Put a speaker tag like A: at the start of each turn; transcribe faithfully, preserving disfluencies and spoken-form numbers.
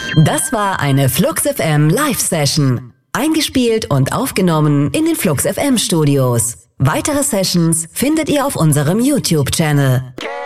A: Das war eine Flux F M Live-Session. Eingespielt und aufgenommen in den Flux F M Studios. Weitere Sessions findet ihr auf unserem YouTube-Channel.